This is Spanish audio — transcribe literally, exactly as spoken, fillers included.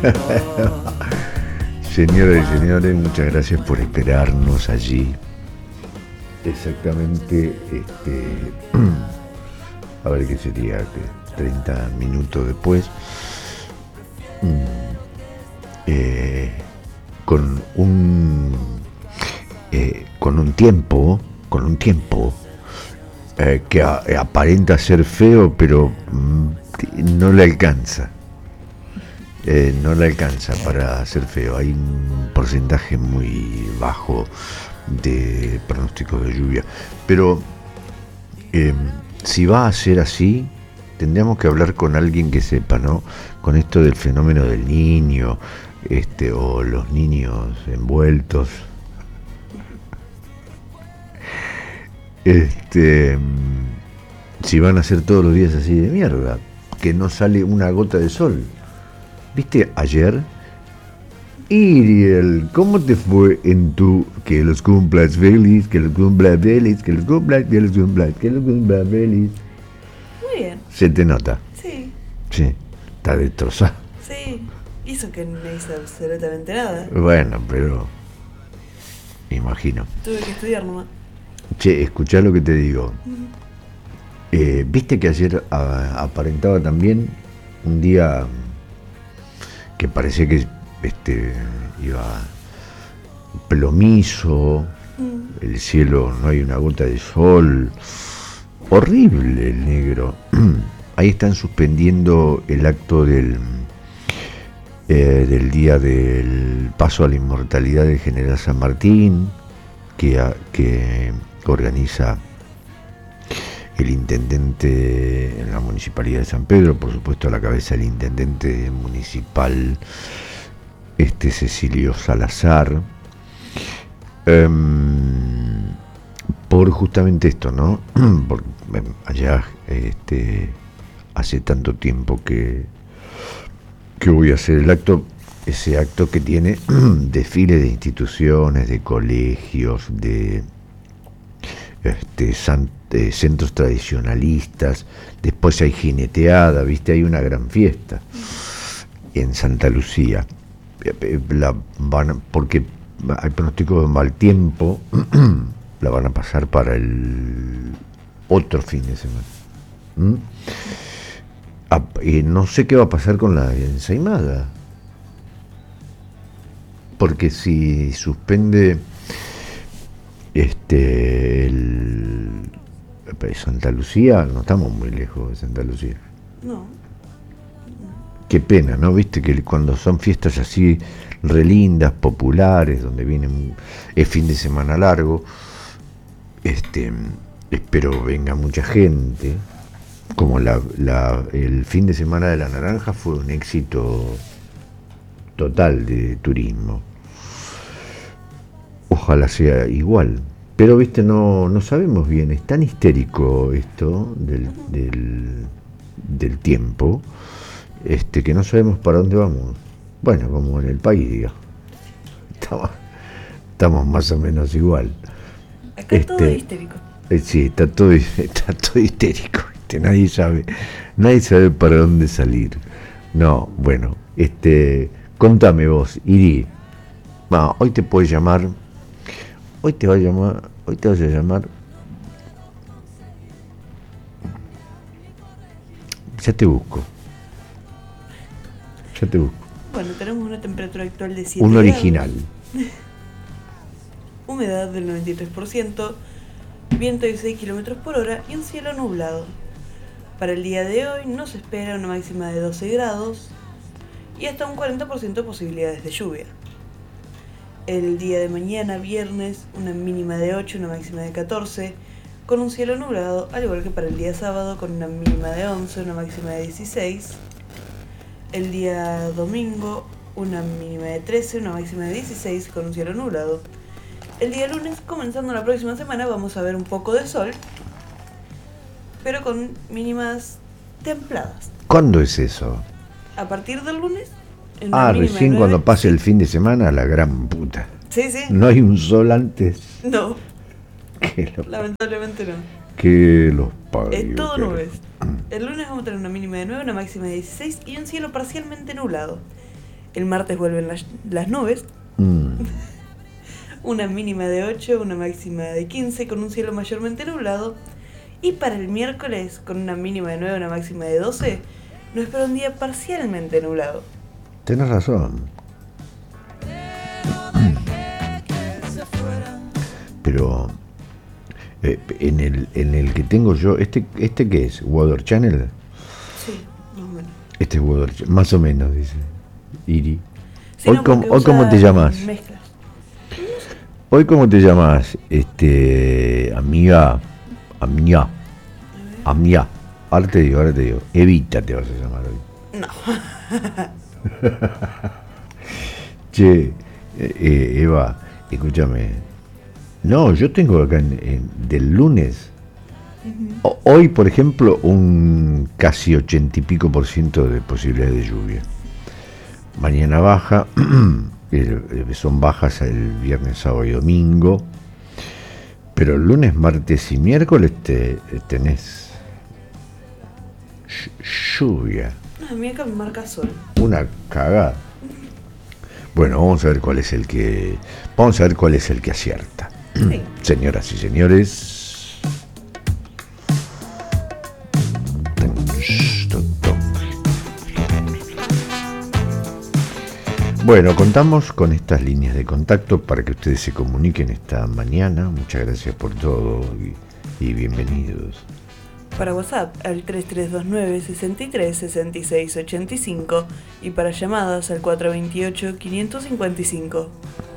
Señoras y señores, muchas gracias por esperarnos allí. Exactamente, este, a ver qué sería, que treinta minutos después, eh, con un, eh, con un tiempo, con un tiempo eh, que a, aparenta ser feo, pero mm, no le alcanza. Eh, no le alcanza para ser feo. Hay un porcentaje muy bajo de pronóstico de lluvia. Pero eh, si va a ser así, tendríamos que hablar con alguien que sepa, ¿no? Con esto del fenómeno del niño, este, o los niños envueltos. Este, si van a ser todos los días así de mierda, que no sale una gota de sol. ¿Viste ayer? Iriel, ¿cómo te fue en tu que los cumplas feliz, que los cumplas feliz, que los cumplas, que los cumplas, que los cumplas feliz? Muy bien. Se te nota. Sí. Sí, está destrozado. Sí, hizo que no hice absolutamente nada. Bueno, pero imagino. Tuve que estudiar nomás. Che, escuchá lo que te digo. Uh-huh. Eh, ¿Viste que ayer a, aparentaba también un día que parecía que este iba plomizo, mm. el cielo no hay una gota de sol, horrible el negro? Ahí están suspendiendo el acto del eh, del día del paso a la inmortalidad del general San Martín, que, que organiza el intendente en la municipalidad de San Pedro, por supuesto a la cabeza del intendente municipal este Cecilio Salazar, um, por justamente esto, ¿no? Porque allá este, hace tanto tiempo que, que voy a hacer el acto, ese acto que tiene desfile de instituciones, de colegios, de este, san, de centros tradicionalistas, después hay jineteada, ¿viste? Hay una gran fiesta en Santa Lucía. La van, porque hay pronóstico de mal tiempo, la van a pasar para el otro fin de semana. ¿Mm? Ah, y no sé qué va a pasar con la ensaimada, porque si suspende este el Santa Lucía, no estamos muy lejos de Santa Lucía. No. Qué pena, ¿no? Viste que cuando son fiestas así re lindas, populares, donde vienen, es fin de semana largo, este, espero venga mucha gente, como la, la, el fin de semana de la naranja fue un éxito total de turismo. Ojalá sea igual. Pero, viste, no, no sabemos bien, es tan histérico esto del, del, del tiempo, este, que no sabemos para dónde vamos. Bueno, como en el país, digamos. Estamos, estamos más o menos igual. Acá este, todo es histérico. Eh, sí, está todo, está todo histérico. Este, nadie sabe, nadie sabe para dónde salir. No, bueno, este, contame vos, Iri. No, hoy te puedes llamar. Hoy te va a llamar, hoy te vas a llamar. Ya te busco. Ya te busco. Bueno, tenemos una temperatura actual de siete Un original. Humedad del noventa y tres por ciento, viento de seis kilómetros por hora y un cielo nublado. Para el día de hoy no se espera una máxima de doce grados y hasta un cuarenta por ciento de posibilidades de lluvia. El día de mañana, viernes, una mínima de ocho, una máxima de catorce, con un cielo nublado, al igual que para el día sábado, con una mínima de once, una máxima de dieciséis. El día domingo, una mínima de trece, una máxima de dieciséis, con un cielo nublado. El día lunes, comenzando la próxima semana, vamos a ver un poco de sol, pero con mínimas templadas. ¿Cuándo es eso? A partir del lunes. Ah, recién cuando pase el fin de semana, la gran puta. Sí, sí. No hay un sol antes. No. Lo, lamentablemente no. Que los parió. Es todo nubes. El lunes vamos a tener una mínima de nueve, una máxima de dieciséis y un cielo parcialmente nublado. El martes vuelven las, las nubes. Mm. Una mínima de ocho, una máxima de quince, con un cielo mayormente nublado. Y para el miércoles, con una mínima de nueve, una máxima de doce, nos espera un día parcialmente nublado. Tenés razón. Pero eh, en el en el que tengo yo, este este ¿qué es? Weather Channel. Sí, más o menos. Este es Weather Channel, más o menos, dice Iri. Sí, Hoy no, cómo, porque hoy cómo te usa llamas. mezclas. Hoy cómo te llamas, este amiga, amiga, amiga. Ahora te digo, ahora te digo. Evita te vas a llamar hoy. No. Che, eh, eh, Eva, escúchame. No, yo tengo acá en, en, del lunes. Uh-huh. O, hoy, por ejemplo, un casi ochenta y pico por ciento de posibilidad de lluvia. Mañana baja, son bajas el viernes, sábado y domingo. Pero el lunes, martes y miércoles te, tenés lluvia. A mí acá me marca sol. Una cagada. Bueno, vamos a ver cuál es el que. Vamos a ver cuál es el que acierta. Sí. Señoras y señores. Bueno, contamos con estas líneas de contacto para que ustedes se comuniquen esta mañana. Muchas gracias por todo y, y bienvenidos. Para WhatsApp al tres tres dos nueve, seis tres, seis seis ocho cinco y para llamadas al cuatro dos ocho, cinco cinco cinco.